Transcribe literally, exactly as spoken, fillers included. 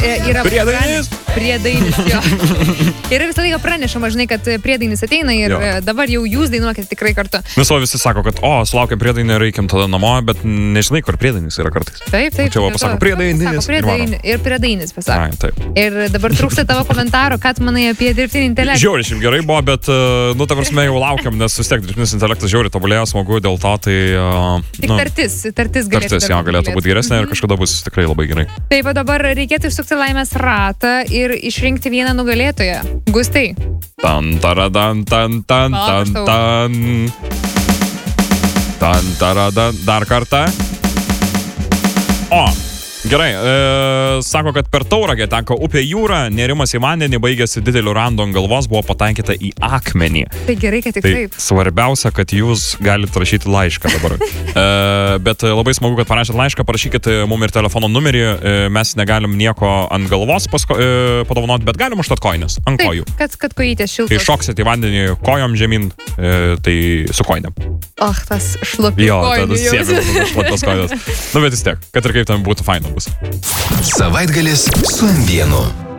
yra... Priedainis? Priedainis, jo. Ir visą laiką pranešama, žinai, kad priedainis ateina ir jo. Dabar jau jūs dainuokit tikrai kartu. Viso visi sako, kad, o, sulaukiam priedainį, reikim tada namo, bet nežinai, kur priedainis yra kartais. Taip, taip. O čia va pasako priedainis. Sako, priedainis ir priedainis pasako. Ai, taip. Ir dabar trūksta tavo komentaro, ką tu manai apie dirbtinį intelektą. Žiauriai, šiaip gerai buvo, bet, nu, ta prasme, jau laukiam, nes vis tiek dirbtinis intelektas žiauriai tobulėjo, smagu, dėl to tai... Uh, Tik nu, tartis, tartis galėtų, tartis, jo, galėtų būti geresnė mm-hmm. ir kažkada bus tikrai labai gerai. Taip, o dabar reikėtų išsukti laimės ratą ir išrinkti vieną nugalėtoją. Gustai. Tan, taradan, tan, tan, tan, tan. Tan, taradan, dar kartą. O, gerai, e, sako, kad per Tauragę teko upė jūra, nerimas į vandenį, baigėsi dideliu randu ant galvos, buvo pataikyta į akmenį. Tai gerai, kad tik tai taip. Svarbiausia, kad jūs galite rašyti laišką dabar. e, bet labai smagu, kad parašėt laišką, parašykit mum ir telefono numerį, e, mes negalim nieko ant galvos pasko, e, padovanoti, bet galim užtat koinės, ant taip, kojų. Kad, kad kojytės šiltos. Kai šoksit į vandenį kojom žemyn, e, tai su koinėm. Och, tas šlapių jo, kojų. Jo, tada sėmė šlapios kojos. Nu, bet vis tiek, kad ir kaip tam būtų faina bus. Savaitgalis su M vienu.